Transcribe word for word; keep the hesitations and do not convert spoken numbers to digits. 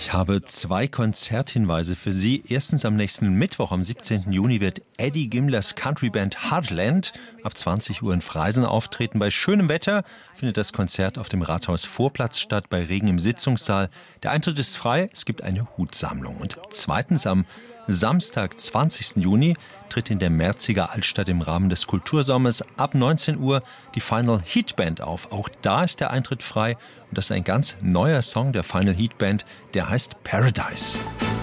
Ich habe zwei Konzerthinweise für Sie. Erstens am nächsten Mittwoch, am siebzehnten Juni, wird Eddie Gimlers Countryband Heartland ab zwanzig Uhr in Freisen auftreten. Bei schönem Wetter findet das Konzert auf dem Rathaus-Vorplatz statt, bei Regen im Sitzungssaal. Der Eintritt ist frei, es gibt eine Hutsammlung. Und zweitens am Samstag, zwanzigsten Juni, tritt in der Merziger Altstadt im Rahmen des Kultursommers ab neunzehn Uhr die Final Heat Band auf. Auch da ist der Eintritt frei und das ist ein ganz neuer Song der Final Heat Band, der heißt Paradise.